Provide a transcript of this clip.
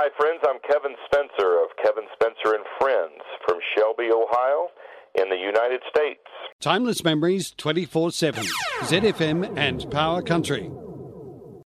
Hi, friends. I'm Kevin Spencer of Kevin Spencer and Friends from Shelby, Ohio, in the United States. Timeless memories 24/7. ZFM and Power Country.